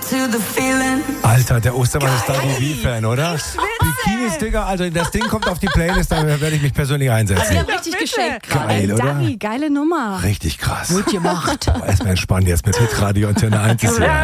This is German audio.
Alter, der Ostermann ist Dagi-B-Fan, oder? Bikini-Sticker, also das Ding kommt auf die Playlist, da werde ich mich persönlich einsetzen. Sie haben richtig geschenkt gerade. Geil, oder? Dagi, geile Nummer. Richtig krass. Gut gemacht. Aber erstmal entspannen jetzt mit Hitradio Antenne 1 ist ja.